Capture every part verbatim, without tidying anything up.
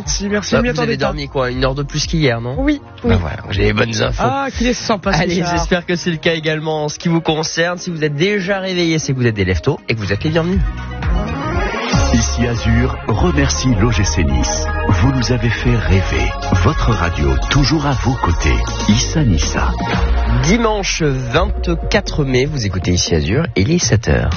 gentil, merci. Bah, vous avez dormi quoi, une heure de plus qu'hier, non? Oui, oui. Bah voilà, j'ai les bonnes infos. Ah, qu'il est sympa. Allez, j'espère que c'est le cas également en ce qui vous concerne. Si vous êtes déjà réveillé, c'est que vous êtes des leftos et que vous êtes les bienvenus. Ici Azur remercie l'O G C Nice. Vous nous avez fait rêver. Votre radio toujours à vos côtés. Issa Nissa. Dimanche vingt-quatre mai, vous écoutez Ici Azur et il est sept heures.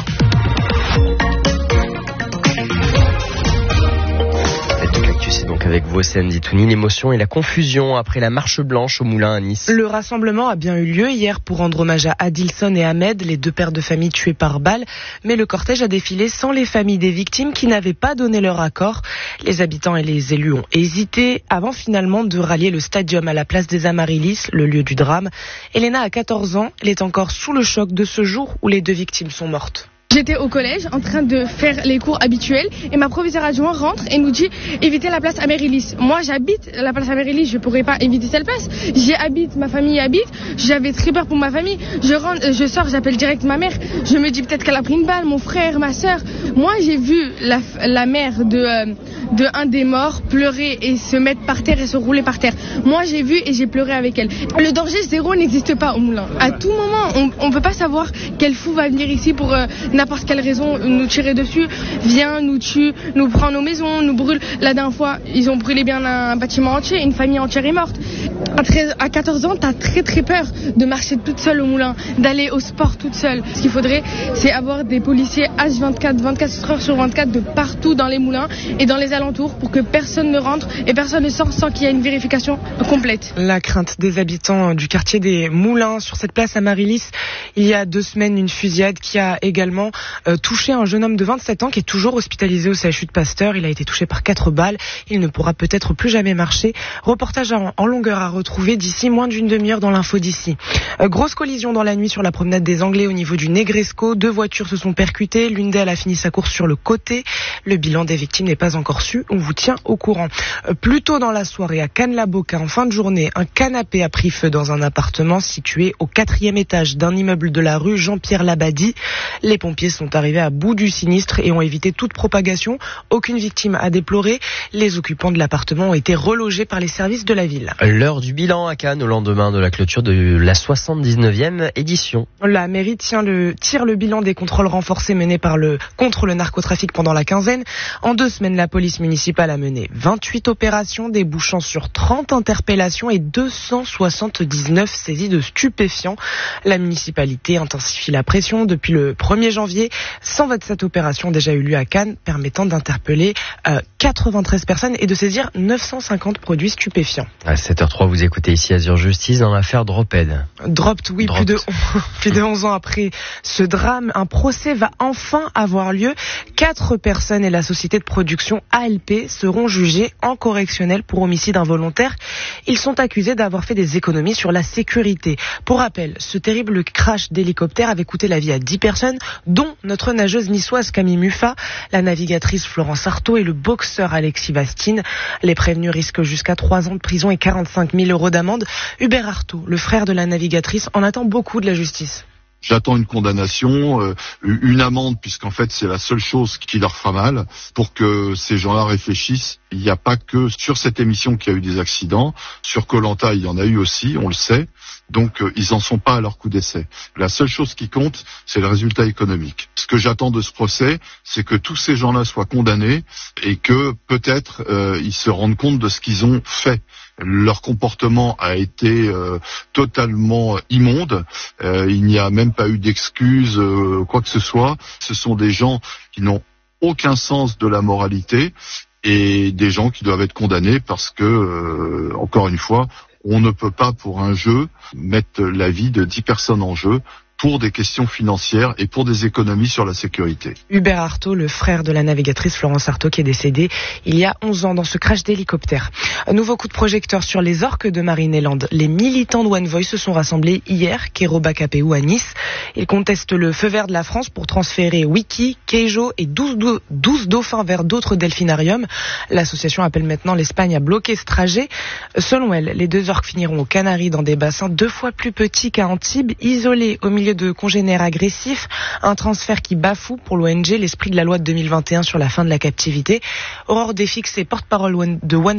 C'est donc avec vous, Océane Ditouni, l'émotion et la confusion après la marche blanche au Moulin à Nice. Le rassemblement a bien eu lieu hier pour rendre hommage à Adilson et Ahmed, les deux pères de famille tués par balle. Mais le cortège a défilé sans les familles des victimes qui n'avaient pas donné leur accord. Les habitants et les élus ont hésité avant finalement de rallier le stadium à la place des Amaryllis, le lieu du drame. Elena a quatorze ans, elle est encore sous le choc de ce jour où les deux victimes sont mortes. J'étais au collège en train de faire les cours habituels et ma proviseure adjointe rentre et nous dit évitez la place Amaryllis. Moi j'habite la place Amaryllis, je pourrais pas éviter cette place. J'y habite, ma famille habite, j'avais très peur pour ma famille. Je rentre, je sors, j'appelle direct ma mère. Je me dis peut-être qu'elle a pris une balle, mon frère, ma soeur. Moi j'ai vu la, la mère de, euh, de un des morts pleurer et se mettre par terre et se rouler par terre. Moi j'ai vu et j'ai pleuré avec elle. Le danger zéro n'existe pas au Moulin. À tout moment, on ne peut pas savoir quel fou va venir ici pour euh, n'importe quelle raison nous tirer dessus, vient, nous tue, nous prend nos maisons, nous brûle. La dernière fois, ils ont brûlé bien un bâtiment entier, une famille entière est morte. À, treize, à quatorze ans, t'as très très peur de marcher toute seule au Moulin, d'aller au sport toute seule. Ce qu'il faudrait, c'est avoir des policiers H vingt-quatre, vingt-quatre heures sur vingt-quatre de partout dans les moulins et dans les alentours pour que personne ne rentre et personne ne sort sans qu'il y ait une vérification complète. La crainte des habitants du quartier des Moulins sur cette place Amaryllis. Il y a deux semaines, une fusillade qui a également euh, touché un jeune homme de vingt-sept ans qui est toujours hospitalisé au C H U de Pasteur. Il a été touché par quatre balles. Il ne pourra peut-être plus jamais marcher. Reportage en, en longueur à retrouver d'ici moins d'une demi-heure dans l'info d'ici. Euh, grosse collision dans la nuit sur la promenade des Anglais au niveau du Negresco. Deux voitures se sont percutées. L'une d'elles a fini sa course sur le côté. Le bilan des victimes n'est pas encore su. On vous tient au courant. Euh, plus tôt dans la soirée à Cannes-la-Boca, en fin de journée, un canapé a pris feu dans un appartement situé au quatrième étage d'un immeuble de la rue Jean-Pierre Labadie. Les pompiers sont arrivés à bout du sinistre et ont évité toute propagation. Aucune victime à déplorer. Les occupants de l'appartement ont été relogés par les services de la ville. L'heure du bilan à Cannes au lendemain de la clôture de la soixante-dix-neuvième édition. La mairie tient le, tire le bilan des contrôles renforcés menés par le, contre le narcotrafic pendant la quinzaine. En deux semaines, la police municipale a mené vingt-huit opérations, débouchant sur trente interpellations et deux cent soixante-dix-neuf saisies de stupéfiants. La municipalité intensifie la pression. Depuis le premier janvier, cent vingt-sept opérations ont déjà eu lieu à Cannes, permettant d'interpeller euh, quatre-vingt-treize personnes et de saisir neuf cent cinquante produits stupéfiants. À sept heures trois, vous écoutez ici Azur Justice dans l'affaire Droped. Dropped, oui, Dropped. Plus, de, plus de onze ans après ce drame, un procès va enfin avoir lieu. Quatre personnes et la société de production A L P seront jugées en correctionnel pour homicide involontaire. Ils sont accusés d'avoir fait des économies sur la sécurité. Pour rappel, ce terrible crash d'hélicoptère avait coûté la vie à dix personnes, dont notre nageuse niçoise Camille Muffat, la navigatrice Florence Artaud et le boxeur Alexis Bastine. Les prévenus risquent jusqu'à trois ans de prison et quarante-cinq mille euros d'amende. Hubert Artaud, le frère de la navigatrice, en attend beaucoup de la justice. J'attends une condamnation, euh, une amende, puisqu'en fait c'est la seule chose qui leur fera mal, pour que ces gens-là réfléchissent. Il n'y a pas que sur cette émission qu'il y a eu des accidents. Sur Koh-Lanta, il y en a eu aussi, on le sait. Donc euh, ils en sont pas à leur coup d'essai. La seule chose qui compte, c'est le résultat économique. Ce que j'attends de ce procès, c'est que tous ces gens-là soient condamnés et que peut-être euh, ils se rendent compte de ce qu'ils ont fait. Leur comportement a été euh, totalement immonde. Euh, il n'y a même pas eu d'excuses, euh, quoi que ce soit. Ce sont des gens qui n'ont aucun sens de la moralité et des gens qui doivent être condamnés parce que, euh, encore une fois, on ne peut pas pour un jeu mettre la vie de dix personnes en jeu pour des questions financières et pour des économies sur la sécurité. Hubert Artaud, le frère de la navigatrice Florence Artaud, qui est décédée il y a onze ans dans ce crash d'hélicoptère. Un nouveau coup de projecteur sur les orques de Marineland. Les militants de One Voice se sont rassemblés hier, Kéroba Capéou à Nice. Ils contestent le feu vert de la France pour transférer Wiki, Keijo et douze, douze dauphins vers d'autres delphinariums. L'association appelle maintenant l'Espagne à bloquer ce trajet. Selon elle, les deux orques finiront aux Canaries dans des bassins deux fois plus petits qu'à Antibes, isolés au milieu de congénères agressifs, un transfert qui bafoue pour l'O N G l'esprit de la loi de deux mille vingt et un sur la fin de la captivité. Aurore Desfixes est porte-parole de One